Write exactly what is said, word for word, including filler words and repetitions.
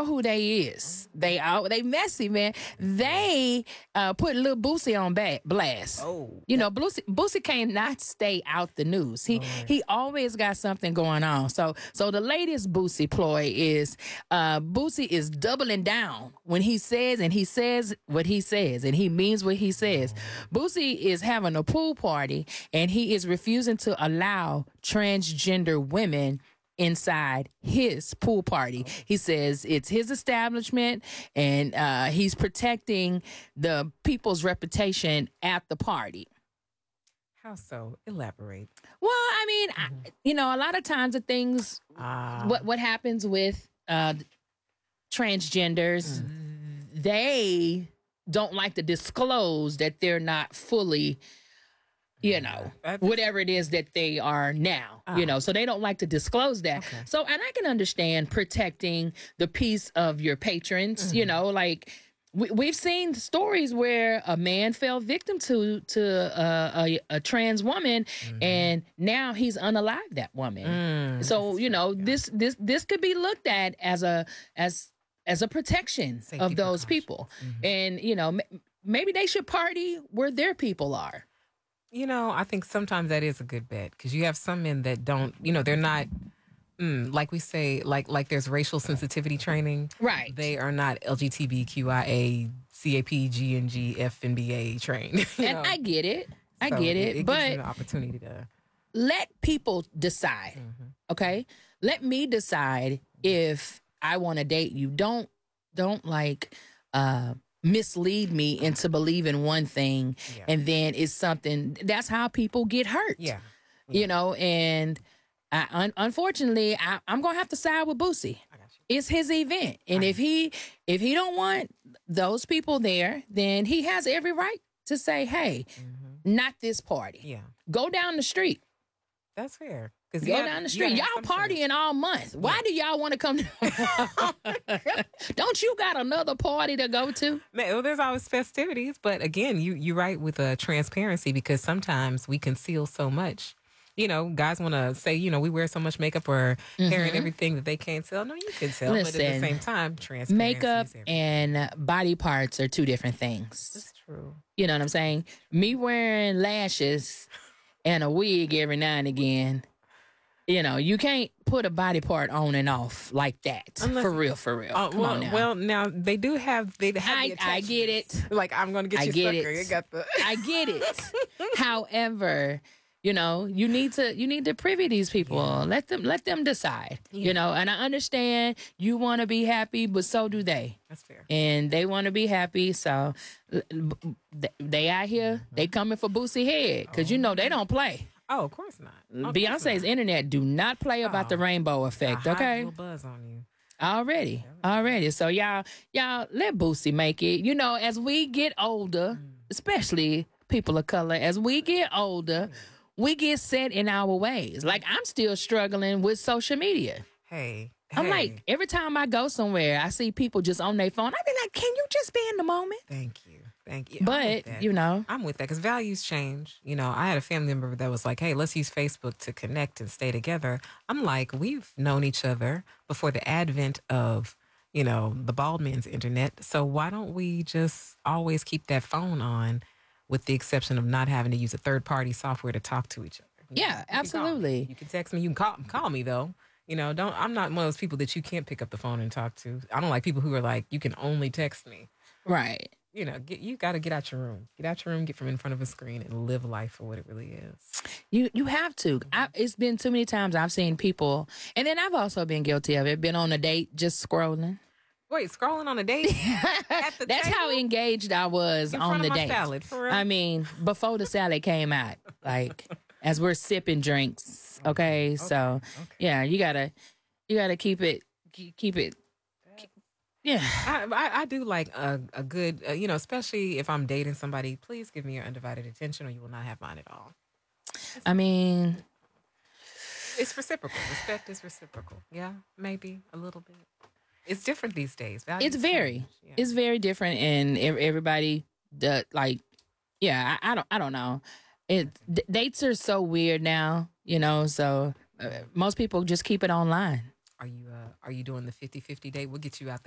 who they is. They are they messy, man. They uh, put Lil Boosie on ba- blast. Oh. You know, Boosie, Boosie cannot stay out the news. He Lord. he always got something going on. So so the latest Boosie ploy is uh, Boosie is doubling down when he says and he says what he says and he means what he says. Boosie is having a pool party and he is refusing to allow transgender women inside his pool party. He says it's his establishment and uh, he's protecting the people's reputation at the party. How so? Elaborate. Well, I mean, I, you know, a lot of times the things, Uh, what what happens with uh, transgenders, they don't like to disclose that they're not fully, you know, That's- whatever it is that they are now, you know, so they don't like to disclose that. Okay. So, and I can understand protecting the peace of your patrons, you know, like we, we've seen stories where a man fell victim to to uh, a, a trans woman, and now he's unalived that woman. So, you know, this this this could be looked at as a as as a protection Safety of those precautions. people, and you know, m- maybe they should party where their people are. You know, I think sometimes that is a good bet because you have some men that don't, you know, they're not, mm, like we say, like like there's racial sensitivity training. Right. They are not L G B T Q I A, C A P, G N G, F, and B A trained. you And know? I get it. I So get it. It, gives but you an opportunity to. let people decide. Okay? Let me decide if I want to date you. Don't don't like uh mislead me into believing one thing Yeah. and then it's something. That's how people get hurt. Yeah. You know, and I, un- unfortunately, I, I'm gonna have to side with Boosie. I got you. It's his event, and if he if he don't want those people there, then he has every right to say, "Hey, not this party. Yeah. Go down the street. That's fair. Because Go down the street. Y'all partying all month. Why do y'all want to come? Don't you got another party to go to? Man, well, there's always festivities, but again, you you're right with uh, transparency because sometimes we conceal so much. You know, guys want to say, you know, we wear so much makeup or hair and everything that they can't tell. No, you can tell, but at the Listen, same time, transparency. Makeup is everything. and body parts are two different things. That's true. You know what I'm saying? Me wearing lashes and a wig every now and again. You know, you can't put a body part on and off like that. Unless- for real, for real. Uh, Come well, on now. well, now they do have they have. I- the I get attachments. it. Like I'm going to get I you get sucker. it. You got the. I get it. However, you know, you need to you need to privy these people. Let them let them decide. You know, and I understand you want to be happy, but so do they. That's fair. And they want to be happy, so l- b- they- they out here. They coming for Boosie head because you know they don't play. Oh, of course not. Of course Beyonce's not. internet do not play about the Oh. rainbow A effect. hot Okay, little buzz on you. already, already. So y'all, y'all let Boosie make it. You know, as we get older, especially people of color, as we get older, we get set in our ways. Like I'm still struggling with social media. Hey, I'm hey, like, every time I go somewhere, I see people just on their phone. I be like, can you just be in the moment? thank you, thank you. I'm with But that. you know, I'm with that because values change. You know, I had a family member that was like, hey, let's use Facebook to connect and stay together. I'm like, we've known each other before the advent of, you know, the bald man's internet. So why don't we just always keep that phone on with the exception of not having to use a third party software to talk to each other? You Yeah, know, you can call me. absolutely. You can text me. You can call, call me, though. You know, don't. I'm not one of those people that you can't pick up the phone and talk to. I don't like people who are like, you can only text me. right. You know, get, you got to get out your room. Get out your room, get from in front of a screen and live life for what it really is. You you have to. I, it's been too many times I've seen people, and then I've also been guilty of it. Been on a date just scrolling. Wait, scrolling on a date? At the That's how table? engaged I was In on front the of my date. salad, for real? I mean, before the salad came out, like as we're sipping drinks. Okay, so yeah, you gotta you gotta keep it keep keep it. Yeah, I, I, I do like a, a good, uh, you know, especially if I'm dating somebody, please give me your undivided attention or you will not have mine at all. I mean, It's reciprocal. Respect is reciprocal. Yeah, maybe a little bit. It's different these days. Values it's very change. Yeah. it's very different, and ev- everybody the like yeah I, I don't I don't know it d- dates are so weird now, you know, so uh, most people just keep it online. Are you uh, are you doing the fifty-fifty date? We'll get you out